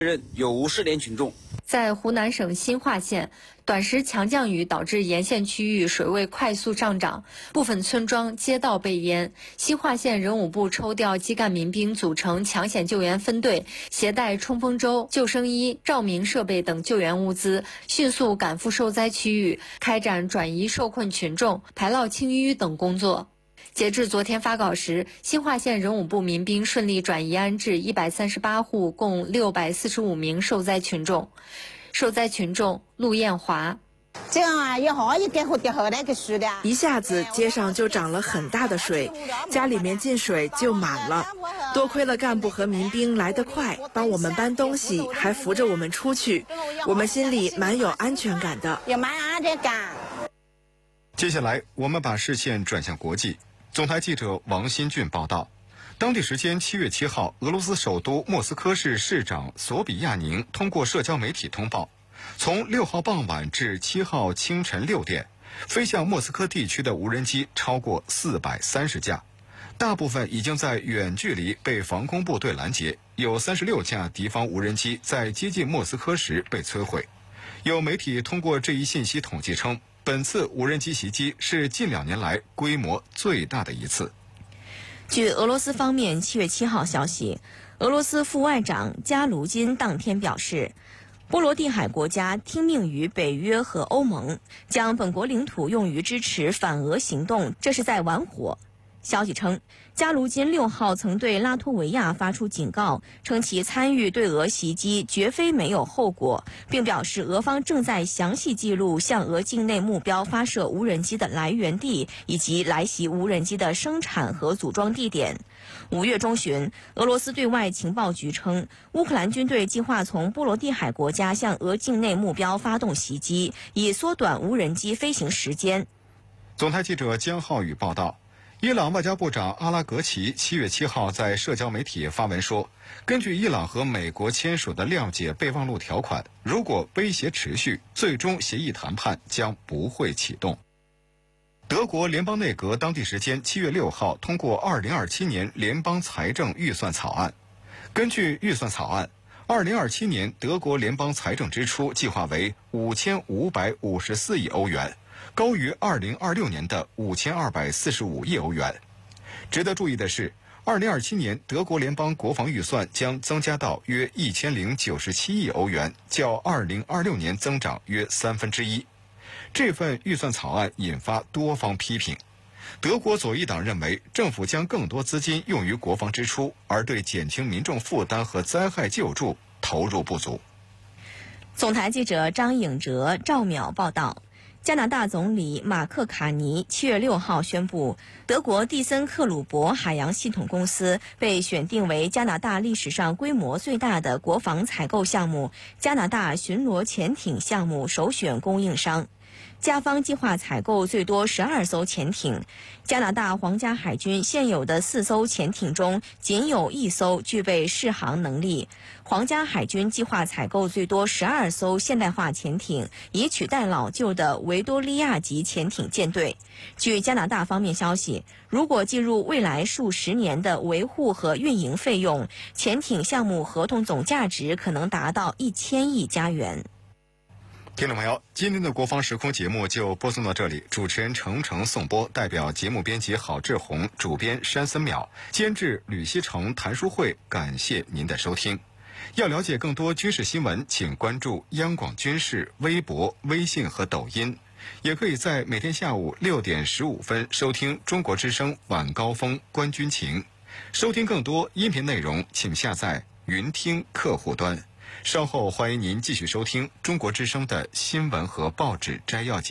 有50点群众。 在湖南省新化县，短时强降雨导致沿线区域水位快速上涨，部分村庄、街道被淹。新化县人武部抽调基干民兵组成抢险救援分队，携带冲锋舟、救生衣、照明设备等救援物资，迅速赶赴受灾区域，开展转移受困群众、排涝清淤等工作。截至昨天发稿时，新化县人武部民兵顺利转移安置138户，共645名受灾群众。受灾群众陆艳华。 这样啊， 一下子街上就涨了很大的水，家里面进水就满了。多亏了干部和民兵来得快，帮我们搬东西，还扶着我们出去，我们心里蛮有安全感的。 有蛮安全感。 接下来，我们把视线转向国际。总台记者王新俊报道，当地时间7月7号，俄罗斯首都莫斯科市市长索比亚宁通过社交媒体通报，从6号傍晚至7号清晨6点，飞向莫斯科地区的无人机超过430架，大部分已经在远距离被防空部队拦截，有36架敌方无人机在接近莫斯科时被摧毁。有媒体通过这一信息统计称，本次无人机袭击是近2年来规模最大的一次。 据俄罗斯方面7月7号消息，俄罗斯副外长加卢金当天表示，波罗的海国家听命于北约和欧盟，将本国领土用于支持反俄行动，这是在玩火。消息称，加卢金6号曾对拉脱维亚发出警告，称其参与对俄袭击绝非没有后果，并表示俄方正在详细记录向俄境内目标发射无人机的来源地以及来袭无人机的生产和组装地点。5月中旬，俄罗斯对外情报局称，乌克兰军队计划从波罗的海国家向俄境内目标发动袭击，以缩短无人机飞行时间。 总台记者江浩宇报道，伊朗外交部长阿拉格齐7月7号在社交媒体发文说，根据伊朗和美国签署的谅解备忘录条款，如果威胁持续，最终协议谈判将不会启动。德国联邦内阁当地时间7月6号通过2027年联邦财政预算草案。根据预算草案，2027年德国联邦财政支出计划为5554亿欧元，高于2026年的5245亿欧元。值得注意的是，2027年德国联邦国防预算将增加到约1097亿欧元，较2026年增长约1/3。这份预算草案引发多方批评。德国左翼党认为，政府将更多资金用于国防支出，而对减轻民众负担和灾害救助投入不足。 总台记者张颖哲、赵淼报道。加拿大总理马克·卡尼7月6号宣布，德国蒂森克鲁伯海洋系统公司被选定为加拿大历史上规模最大的国防采购项目——加拿大巡逻潜艇项目首选供应商。加方计划采购最多12艘潜艇，加拿大皇家海军现有的4艘潜艇中，仅有1艘具备适航能力。皇家海军计划采购最多12艘现代化潜艇，以取代老旧的维多利亚级潜艇舰队。据加拿大方面消息，如果计入未来数十年的维护和运营费用，潜艇项目合同总价值可能达到1000亿加元。 听众朋友，今天的国防时空节目就播送到这里。主持人程程颂播，代表节目编辑郝志红，主编山森淼，监制吕希成、谭书慧，感谢您的收听。要了解更多军事新闻，请关注央广军事微博、微信和抖音，也可以在每天下午6点15分收听中国之声晚高峰观军情。收听更多音频内容，请下载云听客户端。稍后欢迎您继续收听中国之声的新闻和报纸摘要节目。